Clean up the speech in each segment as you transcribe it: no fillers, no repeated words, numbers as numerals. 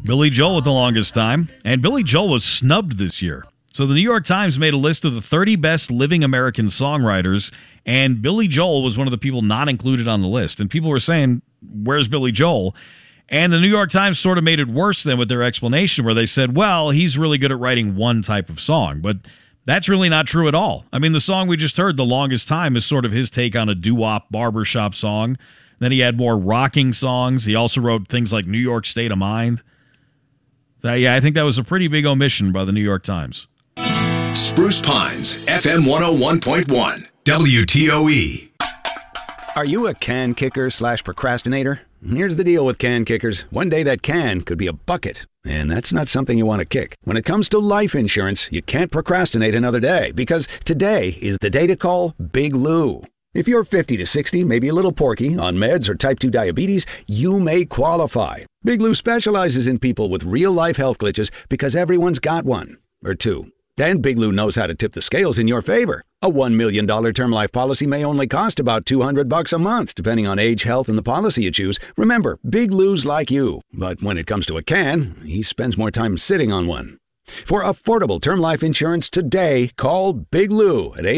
Billy Joel with The Longest Time. And Billy Joel was snubbed this year. So the New York Times made a list of the 30 best living American songwriters, and Billy Joel was one of the people not included on the list. And people were saying, where's Billy Joel? And the New York Times sort of made it worse than with their explanation, where they said, well, he's really good at writing one type of song. But that's really not true at all. I mean, the song we just heard, The Longest Time, is sort of his take on a doo-wop barbershop song. Then he had more rocking songs. He also wrote things like New York State of Mind. So, yeah, I think that was a pretty big omission by the New York Times. Spruce Pines, FM 101.1, WTOE. Are you a can kicker / procrastinator? Here's the deal with can kickers. One day that can could be a bucket, and that's not something you want to kick. When it comes to life insurance, you can't procrastinate another day, because today is the day to call Big Lou. If you're 50 to 60, maybe a little porky, on meds or type 2 diabetes, you may qualify. Big Lou specializes in people with real-life health glitches because everyone's got one or two. Then Big Lou knows how to tip the scales in your favor. A $1 million term life policy may only cost about $200 a month, depending on age, health, and the policy you choose. Remember, Big Lou's like you. But when it comes to a can, he spends more time sitting on one. For affordable term life insurance today, call Big Lou at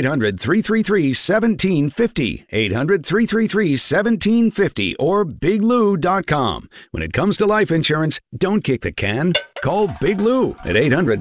800-333-1750, 800-333-1750, or biglou.com. When it comes to life insurance, don't kick the can. Call Big Lou at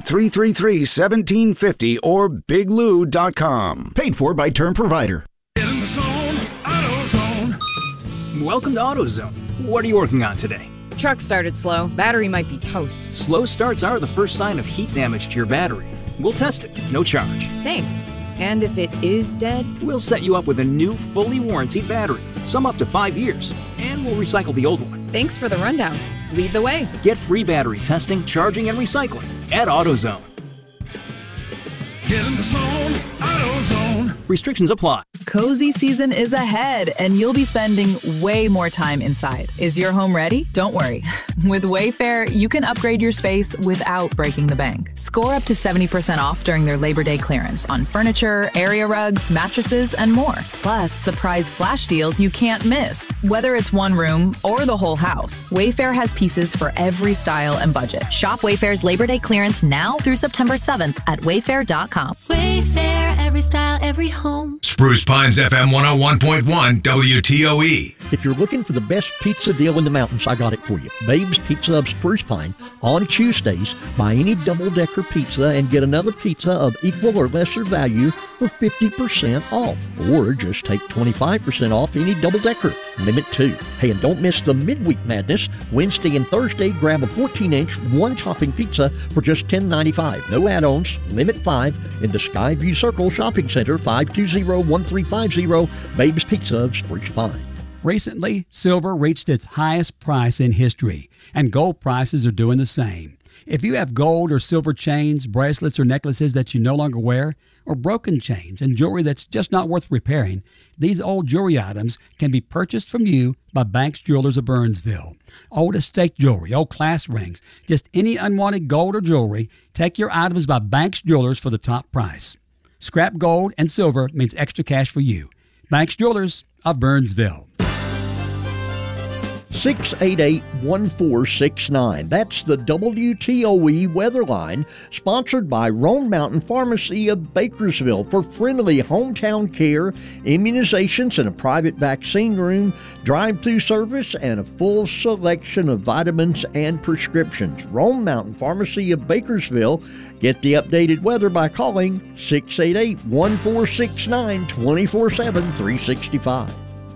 800-333-1750 or biglou.com. Paid for by Term Provider. Get in the zone, AutoZone. Welcome to AutoZone. What are you working on today? Truck started slow. Battery might be toast. Slow starts are the first sign of heat damage to your battery. We'll test it, no charge. Thanks. And if it is dead? We'll set you up with a new, fully warranted battery, some up to 5 years, and we'll recycle the old one. Thanks for the rundown. Lead the way. Get free battery testing, charging, and recycling at AutoZone. Get in the zone, AutoZone. Restrictions apply. Cozy season is ahead, and you'll be spending way more time inside. Is your home ready? Don't worry. With Wayfair, you can upgrade your space without breaking the bank. Score up to 70% off during their Labor Day clearance on furniture, area rugs, mattresses, and more. Plus, surprise flash deals you can't miss. Whether it's one room or the whole house, Wayfair has pieces for every style and budget. Shop Wayfair's Labor Day clearance now through September 7th at wayfair.com. Wayfair, every style, every home. Spruce Pines, FM 101.1, WTOE. If you're looking for the best pizza deal in the mountains, I got it for you. Babe's Pizza of Spruce Pine. On Tuesdays, buy any double-decker pizza and get another pizza of equal or lesser value for 50% off. Or just take 25% off any double-decker. Limit 2. Hey, and don't miss the Midweek Madness. Wednesday and Thursday, grab a 14-inch, one-topping pizza for just $10.95. No add-ons. Limit 5 in the Skyview Circle Shopping Center, 520-1350, Babe's Pizza of Spruce Pine. Recently, silver reached its highest price in history, and gold prices are doing the same. If you have gold or silver chains, bracelets, or necklaces that you no longer wear, or broken chains and jewelry that's just not worth repairing, these old jewelry items can be purchased from you by Banks Jewelers of Burnsville. Old estate jewelry, old class rings, just any unwanted gold or jewelry, take your items by Banks Jewelers for the top price. Scrap gold and silver means extra cash for you. Banks Jewelers of Burnsville. 688-1469. That's the WTOE weather line, sponsored by Roan Mountain Pharmacy of Bakersville for friendly hometown care, immunizations, and a private vaccine room, drive-through service, and a full selection of vitamins and prescriptions. Roan Mountain Pharmacy of Bakersville. Get the updated weather by calling 688-1469, 24/7, 365.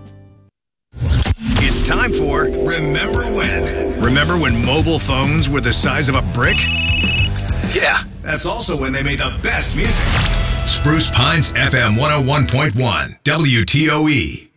It's time for Remember When. Remember when mobile phones were the size of a brick? Yeah, that's also when they made the best music. Spruce Pines, FM 101.1, WTOE.